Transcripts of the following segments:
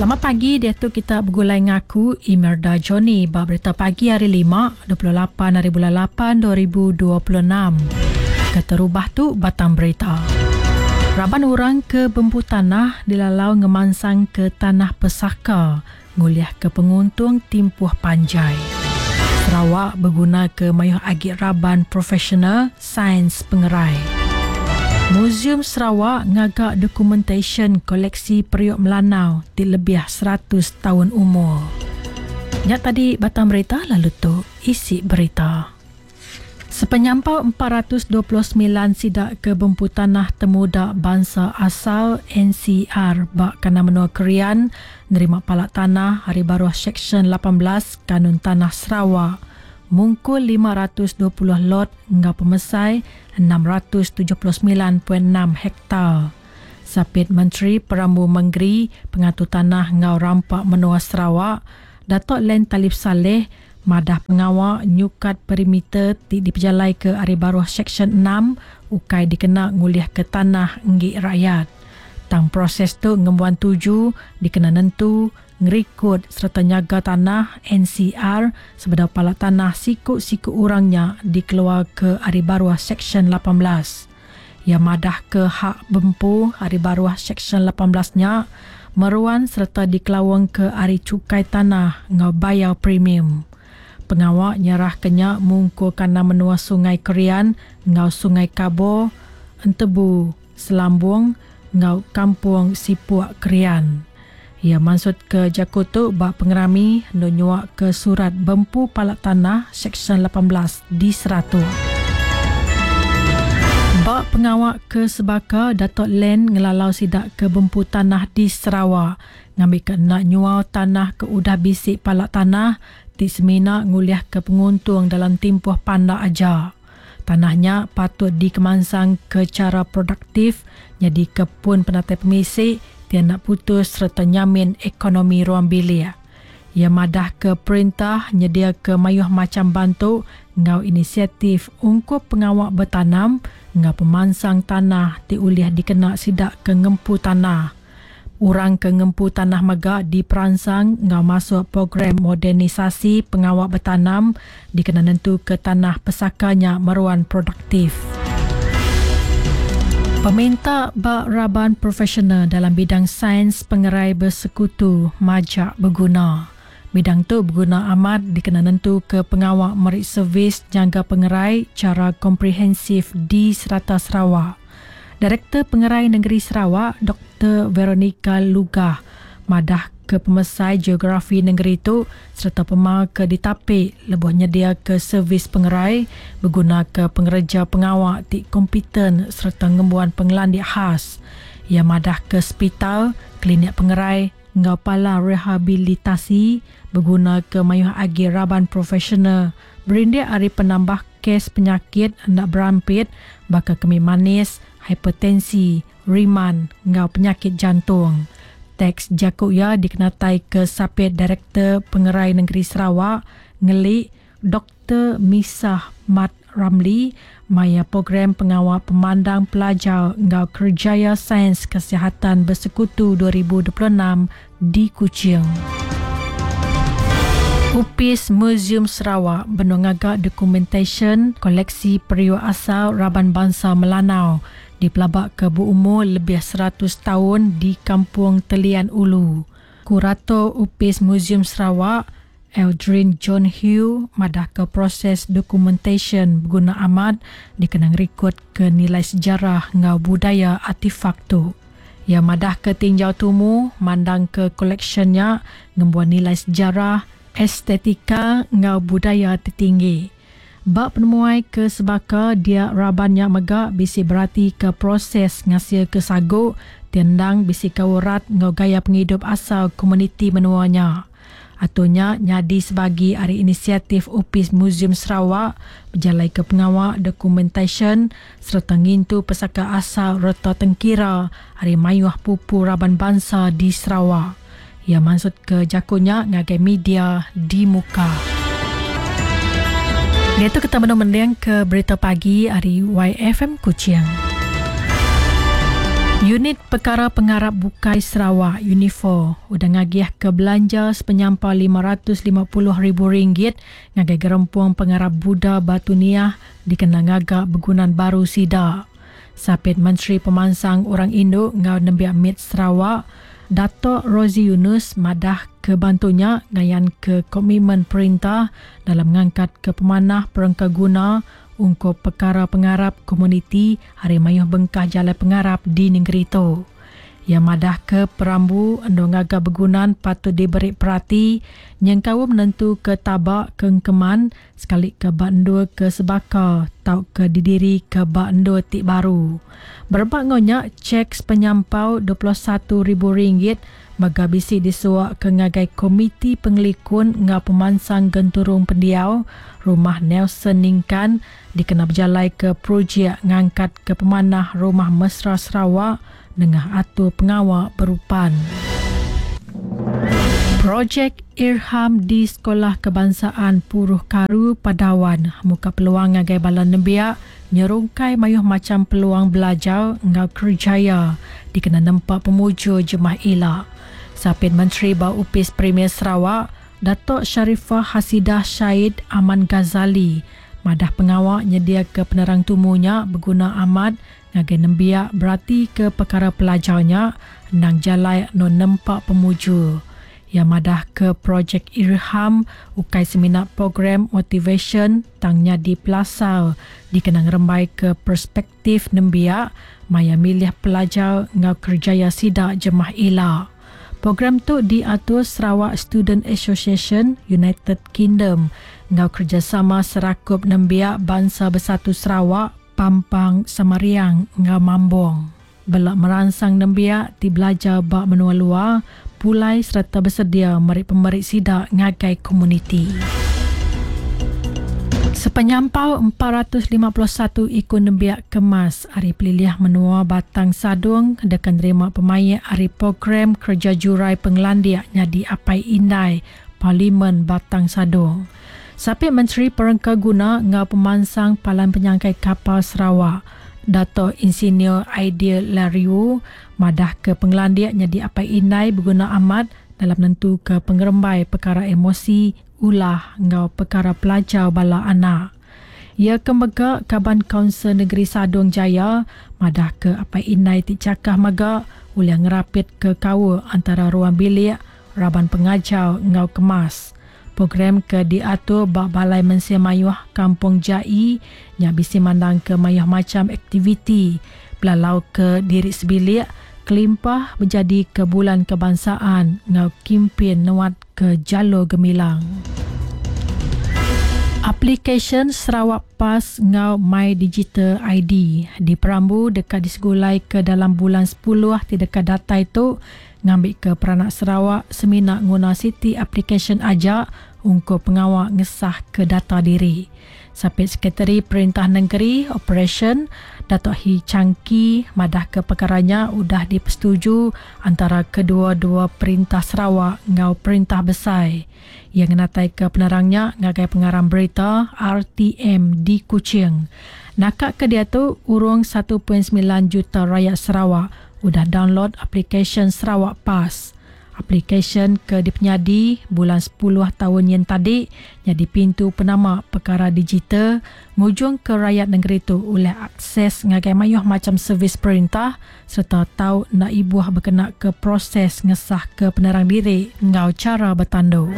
Selamat pagi, dia tu kita bergulai ngaku Imelda Johnny. Berita pagi hari 5, 28 hari bulan 8, 2026. Keterubah tu batang berita. Raban orang ke Bempu Tanah dilalau ngemansang ke Tanah Pesaka, nguliah ke penguntung timpuh Panjai. Sarawak berguna ke mayuh agit Raban Profesional Sains Pengerai. Museum Sarawak ngagak dokumentation koleksi periuk Melanau di lebih 100 tahun umur. Nyak tadi batang berita, lalu tu isi berita. Sepenyampau 429 sidak ke Bempu Tanah Temuda Bangsa Asal NCR bak kana menua Kerian nerima palak tanah Hari Baruh Seksyen 18 Kanun Tanah Sarawak. Mungkul 520 lot hingga pemesai 679.6 hektar. Sapit Menteri Perambu Menggeri Pengatur Tanah Ngau Rampak Menua Sarawak, Datuk Len Talib Saleh, madah pengawal nyukat perimeter diperjalai ke Hari Baruh Seksyen 6 ukai dikena nguliah ke tanah nggi rakyat. Tang proses tu ngembuan tuju dikena nentu ngerikut serta nyaga tanah NCR sebeda palak tanah siku-siku orangnya dikeluar ke Hari Baruh Seksyen 18. Ia madah ke hak Bempu Hari Baruh Seksyen 18-nya meruan serta dikelawang ke Hari Cukai Tanah ngau bayar premium. Pengawal nyarah kenya mungkul kana menua Sungai Kerian ngau Sungai Kabo, Entebu, Selambung ngau Kampung Sipuak Kerian. Ia maksud ke Jakutu bak pengerami nonyuak ke surat Bempu Palak Tanah Seksyen 18 di Seratu. Bak pengawak ke Sebaka, Datuk Len ngelalau sidak ke Bempu Tanah di Sarawak. Ngambil ke nak nyuau tanah ke udah bisik palak tanah di semina nguliah ke penguntung dalam timpuh Panda aja. Tanahnya patut dikemansang ke cara produktif jadi kebun penatai pemisik dia nak putus serta nyamin ekonomi ruang bilik. Ia madah ke perintah nyedia ke mayuh macam bantu ngau inisiatif ungkup pengawak bertanam ngau pemansang tanah diuliah dikena sidak ke ngempu tanah. Urang ke ngempu tanah megak diperansang ngau masuk program modernisasi pengawak bertanam dikena nentu ke tanah pesakanya meruan produktif. Peminta bak Raban Profesional dalam bidang sains pengerai bersekutu majak berguna. Bidang tu berguna amat dikena nentu ke pengawak merit servis jangka pengerai cara komprehensif di Serata Sarawak. Direktur Pengerai Negeri Sarawak, Dr. Veronica Lugah, madah ke pemesai geografi negeri itu serta pemal ke ditapik lebuh nyedia ke servis pengerai berguna ke pengerja pengawak ti kompeten serta ngembuan pengelandik khas. Ia madah ke hospital, klinik pengerai ngau pala rehabilitasi berguna ke mayuh agi Raban Profesional berindik hari penambah kes penyakit hendak berampit bakal kemih manis, hipertensi, riman ngau penyakit jantung. Teks Jakuk ya dikenatai ke Sapit Direktur Pengerai Negeri Sarawak ngelik Dr. Misah Mat Ramli maya program pengawal pemandang pelajar ngau Kerjaya Sains Kesihatan Bersekutu 2026 di Kuching. Upis Museum Sarawak benongagak dokumentation koleksi periuk asal Raban Bangsa Melanau di pelabak ke berumur lebih 100 tahun di Kampung Telian Ulu. Kurator Upis Museum Sarawak, Eldrin John Hugh, madah ke proses dokumentation berguna amat dikenang rekod ke nilai sejarah ngau budaya artifak tu. Ia madah ke tinjau tumu, mandang ke koleksinya ngembuan nilai sejarah, estetika ngau budaya tertinggi. Bak penemuai ke Sebaka dia Rabannya megak bisi berarti ke proses ngasil ke saguk tendang bisi kawurat ngau gaya penghidup asal komuniti menuanya. Atunya nyadi sebagi hari inisiatif Upis Museum Sarawak berjalai ke pengawak dokumentation serta ngintu pesaka asal Reta Tengkira hari mayuh pupu Raban Bangsa di Sarawak. Ia maksud ke jakunya ngagai media di muka. Itu kita menang ke berita pagi hari YFM Kuching. Unit Perkara Pengarap Bukai Sarawak Unifor udah ngagiah ke belanja sepenyampau RM550,000 ngagai gerempuang pengarap Buddha Batu Niah dikenal ngagak begunan baru SIDA. Sapit Menteri Pemansang Orang Induk ngau Nembiak Mit Sarawak, Dato' Rozi Yunus madah ke bantunya ngayan ke komitmen perintah dalam mengangkat ke pemanah perengka guna untuk perkara pengarap komuniti Hari Mayuh Bengkah Jalan Pengarap di negeri itu. Yang madah ke perambu andong agak begunan patut diberi perhati yang kau menentu ke tabak kengkeman sekali ke bandu ke sebaka tau ke didiri ke bandu tik baru. Berbak ngonyak cek penyampau RM21,000 maga bisi disuak ke ngagai komiti pengelikun ngau pemansang genturung pendiau rumah Nelson Ningkan dikena berjalai ke projek ngangkat ke pemanah rumah mesra Sarawak dengan atur pengawal berupan. Projek Irham di Sekolah Kebangsaan Puruh Karu Padawan muka peluang ngagai balan nembiak nyerungkai mayuh macam peluang belajar ngau kerjaya dikena nampak pemuju jemaah ilak. Sapit Menteri Bau Upis Premier Sarawak, Dato' Sharifah Hasidah Syed Aman Ghazali madah pengawal nyedia ke penerang tumunya berguna amat ngagai nembiak berarti ke perkara pelajarnya nang jalai non nempak pemuju. Yang madah ke projek Irham ukai seminar program motivation tangnya di Plaza dikenang rembai ke perspektif nembiak maya milih pelajar ngau kerjaya SIDA jemaah ilak. Program tu diatur Sarawak Student Association United Kingdom ngau kerjasama serakup nembiak Bangsa Bersatu Sarawak Pampang Samariang ngau Mambong. Belak merangsang nembiak ti belajar bak menua luar pulai serta bersedia merik pemerik SIDA ngagai komuniti. Sepenyampau 451 ikun nembiak kemas hari peliliah menua Batang Sadung dekan terima pemain hari program kerja jurai pengelandiak nyadi Apai Indai Parlimen Batang Sadung. Sapit Menteri Perengka Guna ngau pemansang Palan Penyangkai Kapal Sarawak Dato' Insinyur Aidil Lariu madah ke pengelandiak nyadi Apai Indai berguna amat dalam nentu ke pengerembai perkara emosi ulah ngau perkara pelajar bala anak. Ia kemegak Kaban Kaunsil Negeri Sadong Jaya madah ke Apai Indai ti cakah megak ulah ngerapit ke kawa antara ruang bilik Raban Pengajar ngau kemas. Program ke diatur bak Balai Mensia Mayuh Kampung Jai nya bisi mandang ke mayuh macam aktiviti belalau ke diri sebilik kelimpah menjadi ke bulan kebangsaan ngau kimpin nuat ke jalur gemilang. Aplikasi Sarawak Pas ngau My Digital ID di Perambu dekat disegulai ke dalam bulan 10 ti dekat data itu ngambil ke peranak Sarawak seminak guna Siti aplikasi ajak untuk pengawal ngesah ke data diri. Sapit Sekretari Perintah Negeri Operation Dato' Hi Changki madah ke perkaranya udah dipersetuju antara kedua-dua Perintah Sarawak ngau Perintah Besar yang natai ke penerangnya ngagai pengarang berita RTM di Kuching. Nakak ke dia tu urung 1.9 juta rakyat Sarawak udah download aplikasi Sarawak Pas. Aplikasi ke dipenyadi bulan 10 tahun yang tadi jadi pintu penama perkara digital ngujung ke rakyat negeri tu oleh akses ngagai mayuh macam servis perintah serta tahu nak ibuah berkenaan ke proses ngesah ke penerang diri ngau cara bertandu.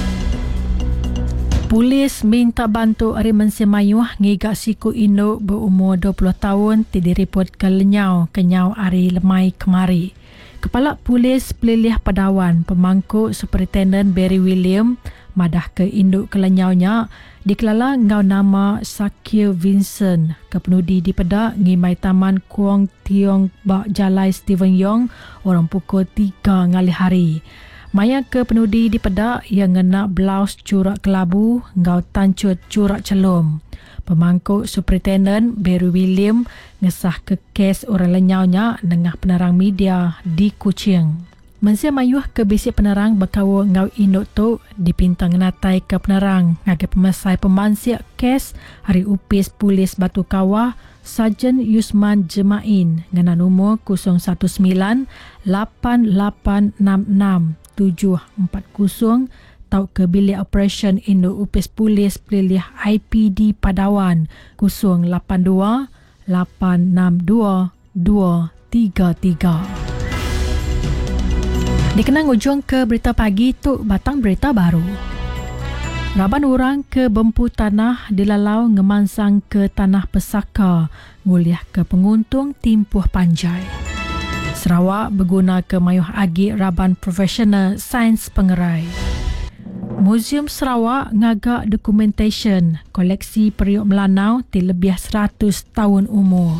Polis minta bantu Ari Mensia Mayuh ngigak siku induk berumur 20 tahun diripot ke lenyau kenyau Ari Lemai kemari. Kepala Polis Pelilih Padawan Pemangku Superintendent Barry William madah ke induk kelenyaunya dikelala ngau nama Sakir Vincent ke penudi di Pedak ngimai Taman Kuang Tiong Bak Jalai Stephen Yong orang pukul 3 ngali hari. Maya ke penudi di Pedak yang ngena blaus curak kelabu ngau tancut curak celum. Pemangku Superintendent Barry William ngesah ke kes orang lenyaunya dengan penerang media di Kuching. Manusia mayuh ke bisik penerang bakawa ngau induk tu dipintang natai ke penerang ngagai pemasai pembansiak kes hari upis polis Batu Kawah Sarjan Yusman Jemain ngana nombor 019-8866-740 tau ke bilik operasi induk upis polis Pelilih IPD Padawan 082-862-233. Dikenang ujung ke berita pagi tu batang berita baru. Raban orang ke Bempu Tanah dilalau ngemansang ke Tanah Pesaka nguliah ke penguntung timpuh panjai. Sarawak berguna ke mayuh agi Raban Profesional Sains Pengerai. Museum Sarawak ngagak dokumentation koleksi periuk Melanau di lebih 100 tahun umur.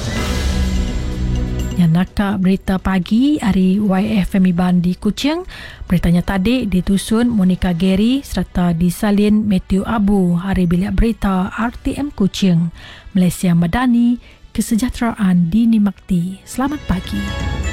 Yang nakak berita pagi hari YFM Iban di Kuching. Beritanya tadi ditusun Monica Gary serta disalin Matthew Abu hari bilik berita RTM Kuching. Malaysia Madani, kesejahteraan dinikmati. Selamat pagi.